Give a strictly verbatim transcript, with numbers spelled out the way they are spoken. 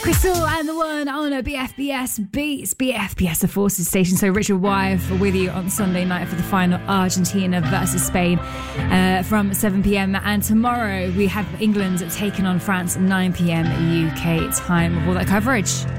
Crystal and the one on a B F B S Beats, B F B S, the Forces station. So Richard Wyeth with you on Sunday night for the final, Argentina versus Spain, uh, from seven p.m. And tomorrow we have England taking on France at nine p.m. U K time with all that coverage.